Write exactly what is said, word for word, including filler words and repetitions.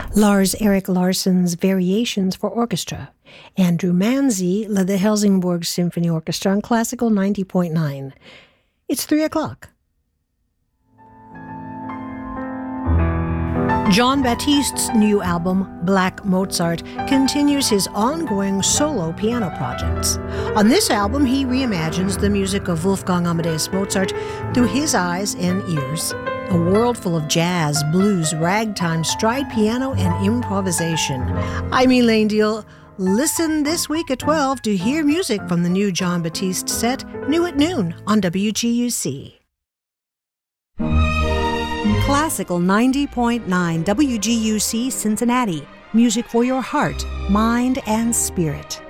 Lars Erik Larsson's Variations for Orchestra. Andrew Manzi led the Helsingborg Symphony Orchestra on Classical ninety point nine. It's three o'clock. Jon Batiste's new album, Black Mozart, continues his ongoing solo piano projects. On this album, he reimagines the music of Wolfgang Amadeus Mozart through his eyes and ears. A world full of jazz, blues, ragtime, stride piano, and improvisation. I'm Elaine Deal. Listen this week at twelve to hear music from the new Jon Batiste set, new at noon on W G U C. Classical ninety point nine W G U C Cincinnati. Music for your heart, mind, and spirit.